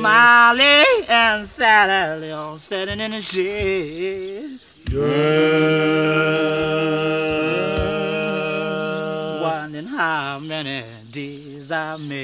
Smiley and Sally all sitting in the shade. Wondering how many days I made.